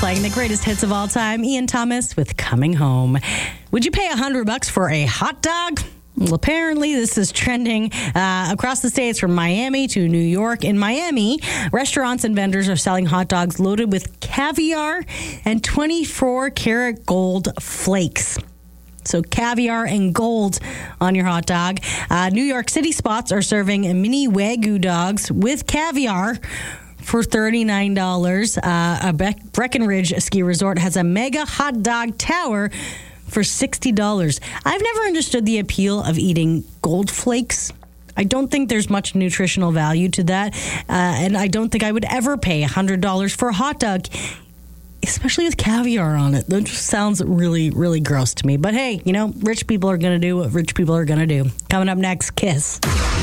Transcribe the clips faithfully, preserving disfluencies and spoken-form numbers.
playing the greatest hits of all time. Ian Thomas with Coming Home. Would you pay a hundred bucks for a hot dog? Well, apparently this is trending uh, across the states from Miami to New York. In Miami, restaurants and vendors are selling hot dogs loaded with caviar and twenty-four karat gold flakes. So caviar and gold on your hot dog. Uh, New York City spots are serving mini Wagyu dogs with caviar for thirty-nine dollars. Uh, a Bre- Breckenridge ski resort has a mega hot dog tower for sixty dollars. I've never understood the appeal of eating gold flakes. I don't think there's much nutritional value to that. Uh, and I don't think I would ever pay one hundred dollars for a hot dog, especially with caviar on it. That just sounds really, really gross to me. But hey, you know, rich people are going to do what rich people are going to do. Coming up next, Kiss.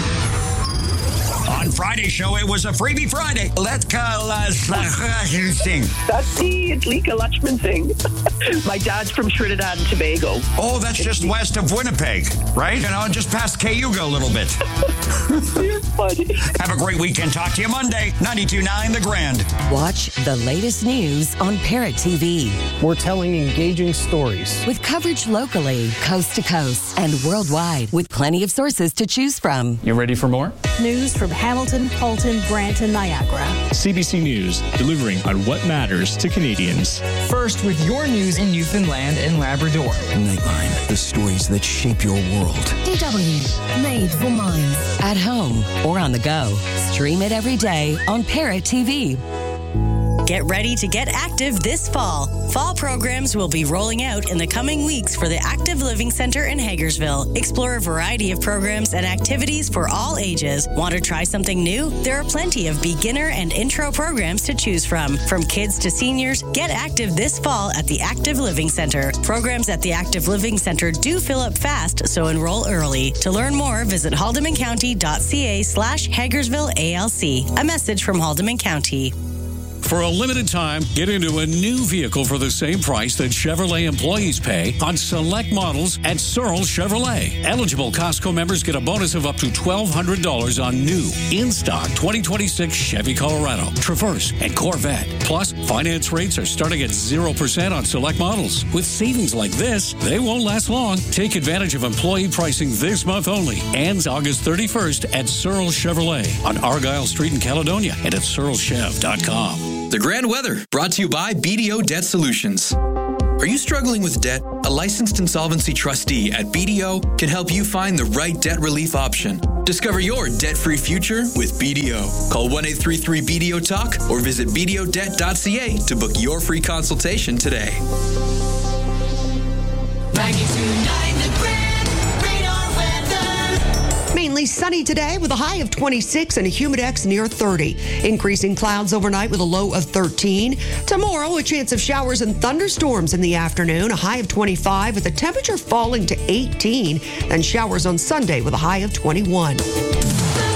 On Friday's show, it was a freebie Friday. Let's call us sing. That's the Lika Lachman thing. My dad's from Trinidad and Tobago. Oh, that's just west of Winnipeg, right? You know, just past Cayuga a little bit. You're funny. Have a great weekend. Talk to you Monday. ninety-two point nine The Grand. Watch the latest news on Parrot T V. We're telling engaging stories with coverage locally, coast to coast, and worldwide, with plenty of sources to choose from. You ready for more? News from Hamilton, Halton, Brantton, Niagara. C B C News, delivering on what matters to Canadians. First with your news in Newfoundland and Labrador. Nightline, the stories that shape your world. D W, made for minds. At home or on the go. Stream it every day on Parrot T V. Get ready to get active this fall. Fall programs will be rolling out in the coming weeks for the Active Living Center in Hagersville. Explore a variety of programs and activities for all ages. Want to try something new? There are plenty of beginner and intro programs to choose from. From kids to seniors, get active this fall at the Active Living Center. Programs at the Active Living Center do fill up fast, so enroll early. To learn more, visit haldemancounty.ca slash Hagersville ALC. A message from Haldeman County. For a limited time, get into a new vehicle for the same price that Chevrolet employees pay on select models at Searle Chevrolet. Eligible Costco members get a bonus of up to twelve hundred dollars on new, in-stock twenty twenty-six Chevy Colorado, Traverse, and Corvette. Plus, finance rates are starting at zero percent on select models. With savings like this, they won't last long. Take advantage of employee pricing this month only. Ends August thirty-first at Searle Chevrolet on Argyle Street in Caledonia and at searle chev dot com. The Grand Weather, brought to you by B D O Debt Solutions. Are you struggling with debt? A licensed insolvency trustee at B D O can help you find the right debt relief option. Discover your debt-free future with B D O. Call one eight three three B D O Talk or visit b d o debt dot c a to book your free consultation today. ninety-two point nine The Grand Radar Weather. Mainly sunny today with a high of twenty-six and a humidex near thirty. Increasing clouds overnight with a low of thirteen. Tomorrow, a chance of showers and thunderstorms in the afternoon, a high of twenty-five with the temperature falling to eighteen. Then showers on Sunday with a high of twenty-one.